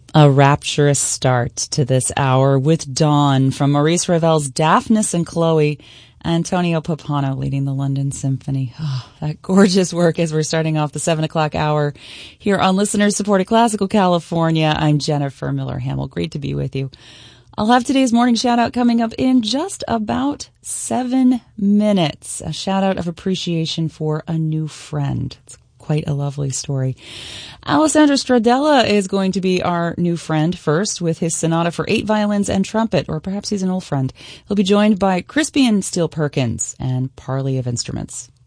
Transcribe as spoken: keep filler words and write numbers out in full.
A rapturous start to this hour with Dawn from Maurice Ravel's Daphnis and Chloe, Antonio Pappano leading the London Symphony. Oh, that gorgeous work as we're starting off the seven o'clock hour here on Listeners Supported Classical California. I'm Jennifer Miller Hamill. Great to be with you. I'll have today's morning shout out coming up in just about seven minutes. A shout out of appreciation for a new friend. It's quite a lovely story. Alessandro Stradella is going to be our new friend first with his sonata for eight violins and trumpet, or perhaps he's an old friend. He'll be joined by Crispian Steele Perkins and Parley of Instruments.